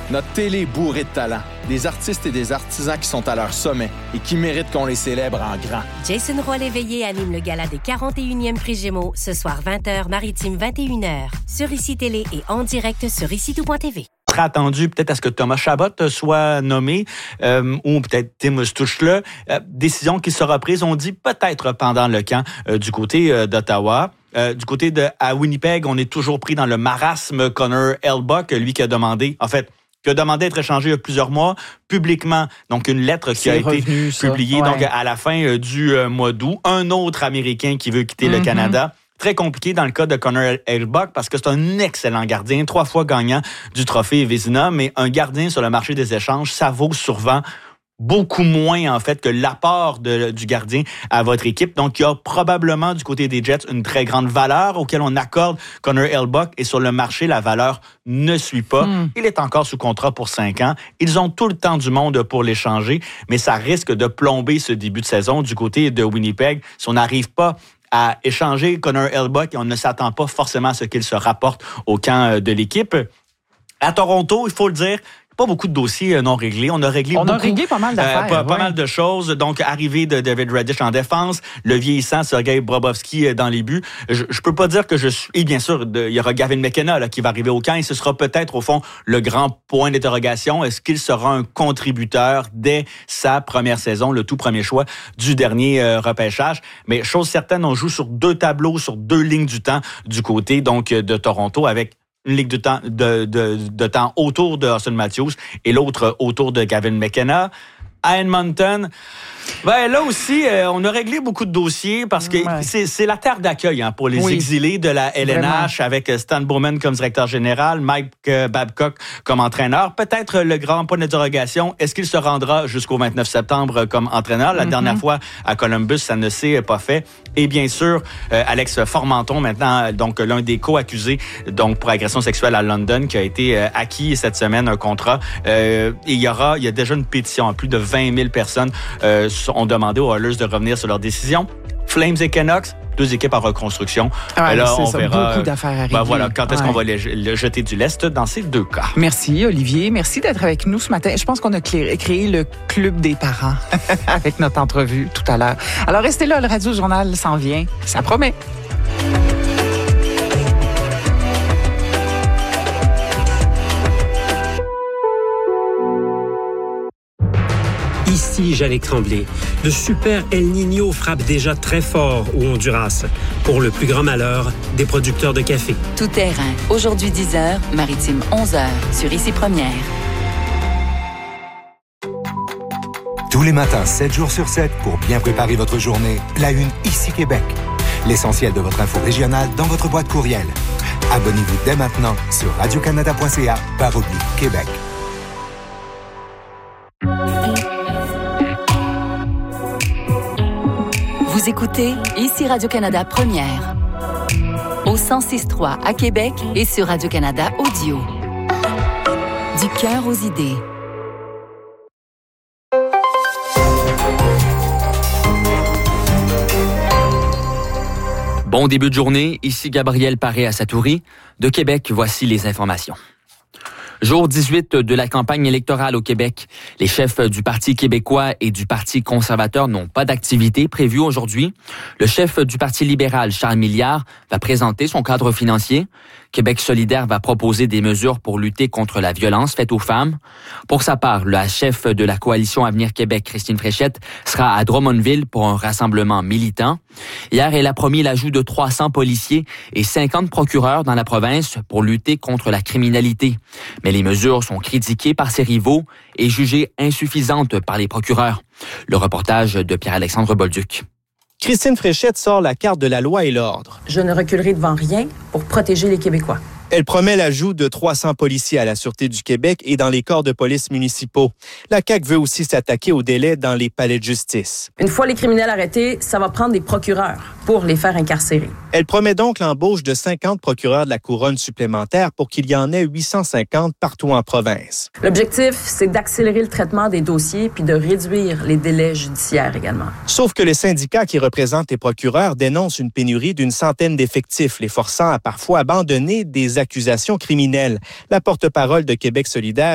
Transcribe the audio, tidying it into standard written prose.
Notre télé est bourrée de talent. Des artistes et des artisans qui sont à leur sommet et qui méritent qu'on les célèbre en grand. Jason Roy-Léveillé anime le gala des 41e Prix Gémeaux ce soir 20h, maritime 21h. Sur ICI Télé et en direct sur ICI-tout.tv. Attendu peut-être à ce que Thomas Chabot soit nommé ou peut-être Tim Stutzle. Décision qui sera prise, on dit peut-être pendant le camp du côté d'Ottawa. Du côté à Winnipeg, on est toujours pris dans le marasme. Connor Hellebuyck, lui qui a demandé à être échangé il y a plusieurs mois publiquement. Donc, une lettre qui a été publiée donc à la fin du mois d'août. Un autre Américain qui veut quitter le Canada. Très compliqué dans le cas de Connor Hellebuyck parce que c'est un excellent gardien, 3 fois gagnant du trophée Vezina, mais un gardien sur le marché des échanges, ça vaut souvent beaucoup moins, en fait, que l'apport du gardien à votre équipe. Donc, il y a probablement, du côté des Jets, une très grande valeur auquel on accorde Connor Hellebuyck et sur le marché, la valeur ne suit pas. Il est encore sous contrat pour 5 ans. Ils ont tout le temps du monde pour l'échanger, mais ça risque de plomber ce début de saison du côté de Winnipeg si on n'arrive pas à échanger Connor Hellebuyck et on ne s'attend pas forcément à ce qu'il se rapporte au camp de l'équipe. À Toronto, il faut le dire, pas beaucoup de dossiers non réglés. On a réglé pas mal d'affaires. Pas mal de choses. Donc, arrivée de David Raddysh en défense, le vieillissant Sergei Bobrovsky dans les buts. Je peux pas dire que je suis... Et bien sûr, il y aura Gavin McKenna qui va arriver au camp et ce sera peut-être, au fond, le grand point d'interrogation. Est-ce qu'il sera un contributeur dès sa première saison, le tout premier choix du dernier repêchage? Mais chose certaine, on joue sur 2 tableaux, sur 2 lignes du temps du côté donc de Toronto avec une ligue de temps autour de Austin Matthews et l'autre autour de Gavin McKenna. À Edmonton, là aussi, on a réglé beaucoup de dossiers parce que c'est la terre d'accueil pour les exilés de la LNH. Vraiment. Avec Stan Bowman comme directeur général, Mike Babcock comme entraîneur. Peut-être le grand point d'interrogation, est-ce qu'il se rendra jusqu'au 29 septembre comme entraîneur? La dernière fois à Columbus, ça ne s'est pas fait. Et bien sûr, Alex Formenton, maintenant, donc l'un des co-accusés donc pour agression sexuelle à London, qui a été acquis cette semaine un contrat. Et il y a déjà une pétition. Plus de 20 000 personnes ont demandé aux Oilers de revenir sur leur décision. Flames et Canucks, 2 équipes en reconstruction. Là, on verra beaucoup d'affaires à régler. Quand est-ce qu'on va le jeter du lest dans ces 2 cas. Merci, Olivier. Merci d'être avec nous ce matin. Je pense qu'on a créé le club des parents avec notre entrevue tout à l'heure. Alors, restez là, le Radio Journal s'en vient. Ça promet. Ici Jannick Tremblay. De super El Niño frappe déjà très fort au Honduras, pour le plus grand malheur des producteurs de café. Tout terrain. Aujourd'hui 10h, maritime 11h, sur ICI Première. Tous les matins, 7 jours sur 7, pour bien préparer votre journée, la Une ICI Québec. L'essentiel de votre info régionale dans votre boîte courriel. Abonnez-vous dès maintenant sur radiocanada.ca/Québec. Vous écoutez ICI Radio-Canada Première. Au 106.3 à Québec et sur Radio-Canada Audio. Du cœur aux idées. Bon début de journée, ici Gabriel Paré-Asatouri. De Québec, voici les informations. Jour 18 de la campagne électorale au Québec. Les chefs du Parti québécois et du Parti conservateur n'ont pas d'activité prévue aujourd'hui. Le chef du Parti libéral, Charles Milliard, va présenter son cadre financier. Québec solidaire va proposer des mesures pour lutter contre la violence faite aux femmes. Pour sa part, la chef de la coalition Avenir Québec, Christine Fréchette, sera à Drummondville pour un rassemblement militant. Hier, elle a promis l'ajout de 300 policiers et 50 procureurs dans la province pour lutter contre la criminalité. Mais les mesures sont critiquées par ses rivaux et jugées insuffisantes par les procureurs. Le reportage de Pierre-Alexandre Bolduc. Christine Fréchette sort la carte de la loi et l'ordre. Je ne reculerai devant rien pour protéger les Québécois. Elle promet l'ajout de 300 policiers à la Sûreté du Québec et dans les corps de police municipaux. La CAQ veut aussi s'attaquer aux délais dans les palais de justice. Une fois les criminels arrêtés, ça va prendre des procureurs pour les faire incarcérer. Elle promet donc l'embauche de 50 procureurs de la Couronne supplémentaires pour qu'il y en ait 850 partout en province. L'objectif, c'est d'accélérer le traitement des dossiers puis de réduire les délais judiciaires également. Sauf que les syndicats qui représentent les procureurs dénoncent une pénurie d'une centaine d'effectifs, les forçant à parfois abandonner des accusations criminelles. La porte-parole de Québec solidaire